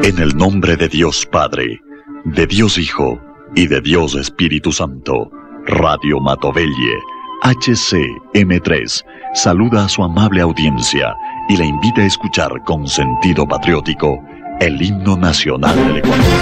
En el nombre de Dios Padre, de Dios Hijo y de Dios Espíritu Santo, Radio Matovelle, HCM3, saluda a su amable audiencia y le invita a escuchar con sentido patriótico el himno nacional del Ecuador.